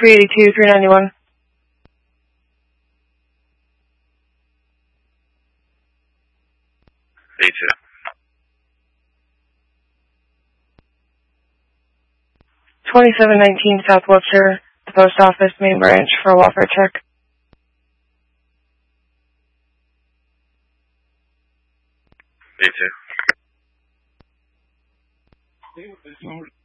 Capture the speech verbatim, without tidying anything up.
three eighty-two, three ninety-one. eighty-two. twenty-seven nineteen South Webster, the post office main branch for a welfare check. eighty-two.